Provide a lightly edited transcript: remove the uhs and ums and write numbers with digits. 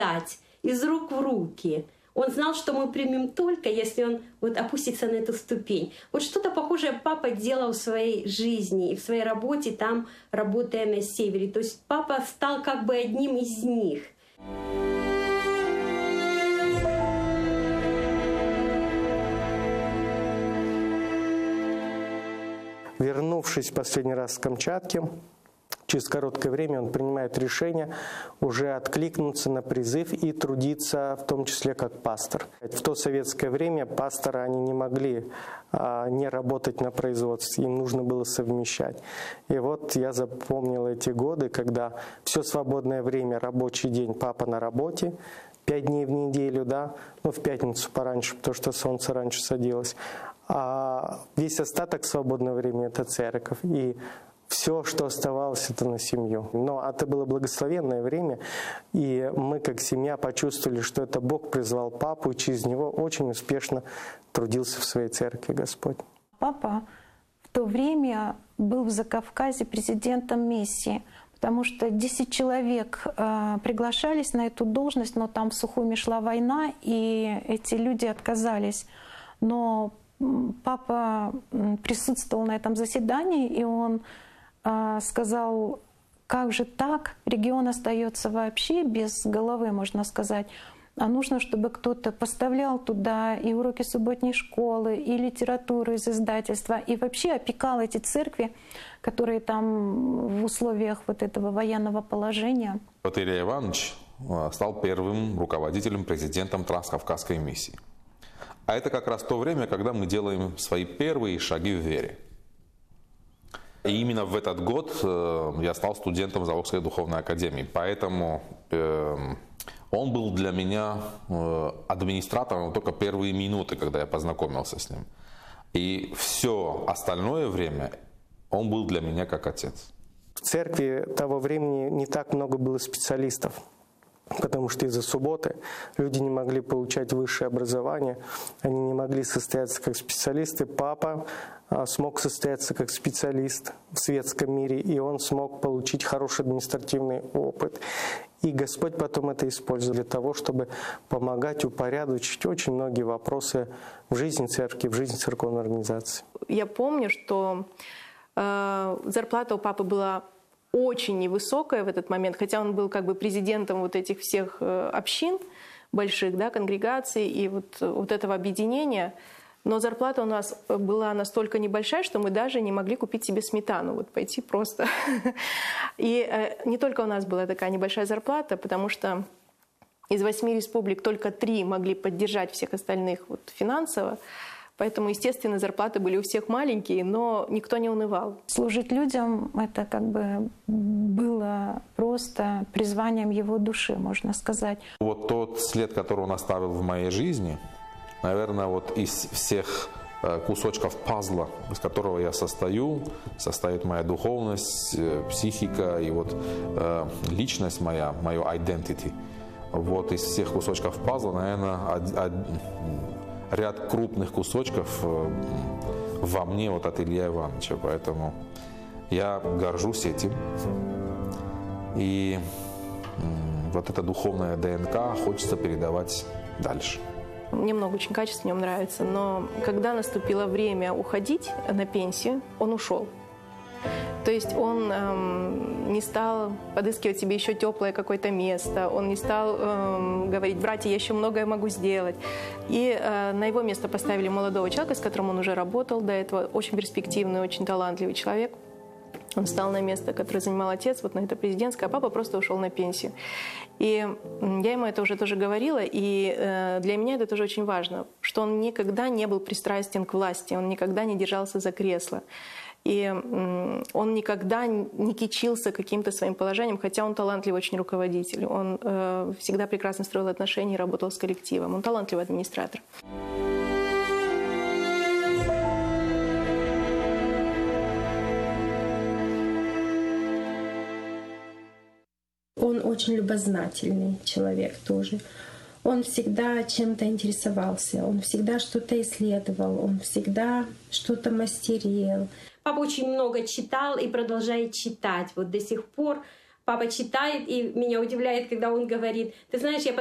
дать из рук в руки. Он знал, что мы примем только, если он вот опустится на эту ступень. Вот что-то похожее папа делал в своей жизни и в своей работе, там, работая на севере. То есть папа стал как бы одним из них. Вернувшись последний раз с Камчатки, через короткое время он принимает решение уже откликнуться на призыв и трудиться, в том числе как пастор. В то советское время пасторы они не могли не работать на производстве, им нужно было совмещать. И вот я запомнил эти годы, когда все свободное время, рабочий день, папа на работе, 5 дней в неделю, да, ну в пятницу пораньше, потому что солнце раньше садилось. А весь остаток свободного времени – это церковь. И все, что оставалось, это на семью. Но это было благословенное время, и мы, как семья, почувствовали, что это Бог призвал папу, и через него очень успешно трудился в своей церкви Господь. Папа в то время был в Закавказье президентом миссии, потому что 10 человек приглашались на эту должность, но там в Сухуми шла война, и эти люди отказались. Но папа присутствовал на этом заседании, и он сказал, как же так, регион остается вообще без головы, можно сказать. А нужно, чтобы кто-то поставлял туда и уроки субботней школы, и литературу из издательства, и вообще опекал эти церкви, которые там в условиях вот этого военного положения. Вот Илья Иванович стал первым руководителем, президентом Транскавказской миссии. А это как раз то время, когда мы делаем свои первые шаги в вере. И именно в этот год я стал студентом Заволжской духовной академии. Поэтому он был для меня администратором только первые минуты, когда я познакомился с ним. И все остальное время он был для меня как отец. В церкви того времени не так много было специалистов, потому что из-за субботы люди не могли получать высшее образование, они не могли состояться как специалисты. Папа смог состояться как специалист в светском мире, и он смог получить хороший административный опыт. И Господь потом это использовал для того, чтобы помогать упорядочить очень многие вопросы в жизни церкви, в жизни церковной организации. Я помню, что зарплата у папы была очень невысокая в этот момент, хотя он был как бы президентом вот этих всех общин больших, да, конгрегаций и вот этого объединения. Но зарплата у нас была настолько небольшая, что мы даже не могли купить себе сметану, вот пойти просто. И не только у нас была такая небольшая зарплата, потому что из 8 республик только 3 могли поддержать всех остальных вот финансово. Поэтому, естественно, зарплаты были у всех маленькие, но никто не унывал. Служить людям — это как бы было просто призванием его души, можно сказать. Вот тот след, который он оставил в моей жизни, наверное, вот из всех кусочков пазла, из которого я состою, состоит моя духовность, психика и вот личность моя, мое identity. Вот из всех кусочков пазла, наверное, ряд крупных кусочков во мне вот от Ильи Ивановича. Поэтому я горжусь этим. И вот эта духовная ДНК хочется передавать дальше. Мне много очень качеств в нем нравится, но когда наступило время уходить на пенсию, он ушел. То есть он не стал подыскивать себе еще теплое какое-то место, он не стал говорить: братья, я еще многое могу сделать. И на его место поставили молодого человека, с которым он уже работал до этого, очень перспективный, очень талантливый человек. Он встал на место, которое занимал отец, вот на это президентское, а папа просто ушел на пенсию. И я ему это уже тоже говорила, и для меня это тоже очень важно, что он никогда не был пристрастен к власти, он никогда не держался за кресло. И он никогда не кичился каким-то своим положением, хотя он талантливый очень руководитель. Он всегда прекрасно строил отношения и работал с коллективом. Он талантливый администратор. Он очень любознательный человек тоже. Он всегда чем-то интересовался, он всегда что-то исследовал, он всегда что-то мастерил. Папа очень много читал и продолжает читать. Вот до сих пор Папа читает, и меня удивляет, когда он говорит: ты знаешь, я